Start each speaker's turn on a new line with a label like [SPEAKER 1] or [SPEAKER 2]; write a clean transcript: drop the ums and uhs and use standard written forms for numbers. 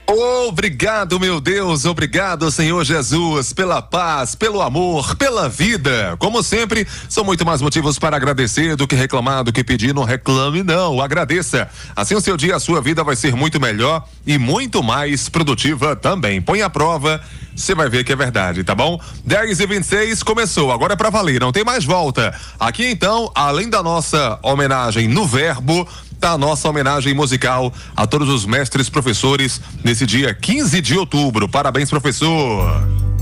[SPEAKER 1] Obrigado, meu Deus, obrigado, Senhor Jesus, pela paz, pelo amor, pela vida. Como sempre, são muito mais motivos para agradecer do que reclamar, do que pedir. Não reclame, não, agradeça. Assim o seu dia, a sua vida vai ser muito melhor e muito mais produtiva também. Põe à prova, você vai ver que é verdade, tá bom? 10h26 começou, agora é pra valer, não tem mais volta. Aqui então, além da nossa homenagem no verbo, tá a nossa homenagem musical a todos os mestres professores nesse dia 15 de outubro. Parabéns, professor!